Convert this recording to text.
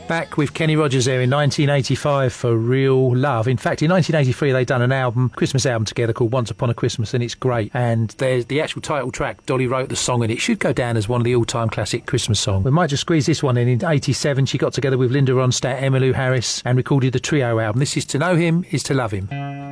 Back with Kenny Rogers there in 1985 for Real Love. In fact, in 1983 they'd done an album, Christmas album together called Once Upon a Christmas, and it's great. And there's the actual title track. Dolly wrote the song and it should go down as one of the all-time classic Christmas songs. We might just squeeze this one in. In 87 she got together with Linda Ronstadt, Emmylou Harris and recorded the Trio album. This is To Know Him Is To Love Him.